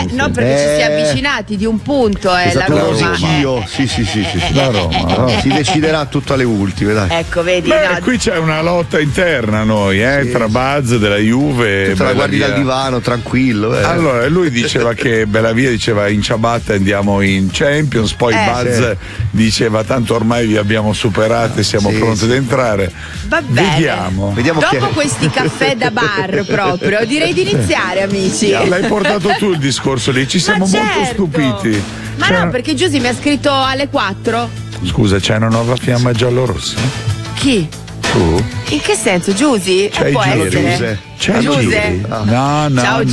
No, perché ci si è avvicinati di un punto, la Roma. La Roma. No, si deciderà tutto alle ultime, dai. Ecco, vedi. Beh, qui c'è una lotta interna a noi, tra Buzz della Juve. Tu la guardi dal divano, tranquillo. Allora, lui diceva che Bellavia diceva in ciabatta andiamo in Champions, poi Buzz diceva tanto ormai vi abbiamo superati e siamo pronti ad entrare. Va bene. Vediamo Dopo questi caffè da bar proprio, direi di iniziare, amici. L'hai portato tu il discorso lì, ci siamo molto stupiti. Ma no, perché Giusy mi ha scritto alle 4. Scusa, c'è una nuova fiamma giallorossa? Chi? Tu? In che senso, Giusy? C'è può Giri. essere. C'è Giuse? Giri. No. Ciao